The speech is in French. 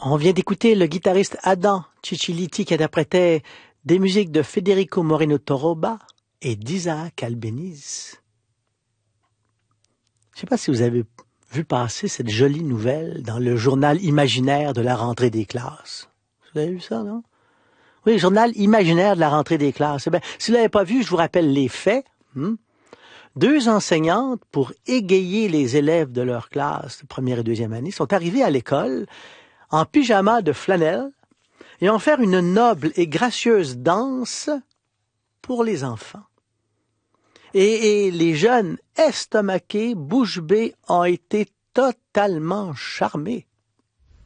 On vient d'écouter le guitariste Adam Ciciliti qui interprétait des musiques de Federico Moreno Toroba et d'Isaac Albéniz. Je ne sais pas si vous avez vu passer cette jolie nouvelle dans le journal imaginaire de la rentrée des classes. Vous avez vu ça, non? Oui, le journal imaginaire de la rentrée des classes. Eh bien, si vous ne l'avez pas vu, je vous rappelle les faits. 2 enseignantes, pour égayer les élèves de leur classe de première et deuxième année, sont arrivées à l'école en pyjama de flanelle et ont fait une noble et gracieuse danse pour les enfants. Et les jeunes estomaqués, bouche bée, ont été totalement charmés.